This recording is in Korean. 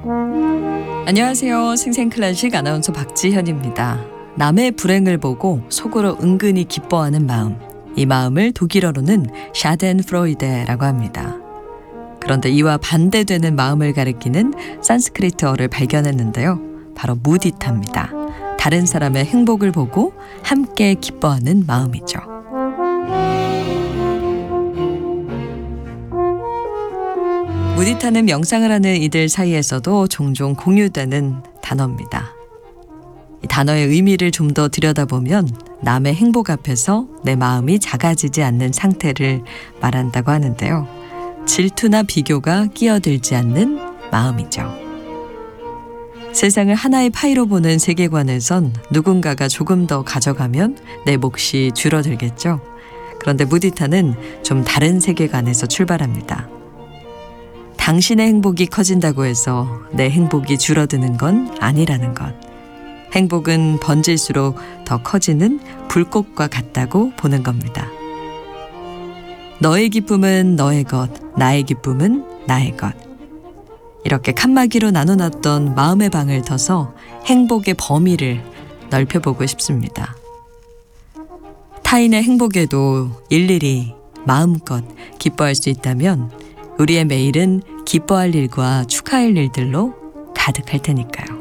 안녕하세요. 생생클래식 아나운서 박지현입니다. 남의 불행을 보고 속으로 은근히 기뻐하는 마음. 이 마음을 독일어로는 샤덴프로이데라고 합니다. 그런데 이와 반대되는 마음을 가리키는 산스크리트어를 발견했는데요. 바로 무디타입니다. 다른 사람의 행복을 보고 함께 기뻐하는 마음이죠. 무디타는 명상을 하는 이들 사이에서도 종종 공유되는 단어입니다. 이 단어의 의미를 좀 더 들여다보면 남의 행복 앞에서 내 마음이 작아지지 않는 상태를 말한다고 하는데요. 질투나 비교가 끼어들지 않는 마음이죠. 세상을 하나의 파이로 보는 세계관에선 누군가가 조금 더 가져가면 내 몫이 줄어들겠죠. 그런데 무디타는 좀 다른 세계관에서 출발합니다. 당신의 행복이 커진다고 해서 내 행복이 줄어드는 건 아니라는 것. 행복은 번질수록 더 커지는 불꽃과 같다고 보는 겁니다. 너의 기쁨은 너의 것, 나의 기쁨은 나의 것. 이렇게 칸막이로 나눠놨던 마음의 방을 터서 행복의 범위를 넓혀보고 싶습니다. 타인의 행복에도 일일이 마음껏 기뻐할 수 있다면 우리의 매일은 기뻐할 일과 축하할 일들로 가득할 테니까요.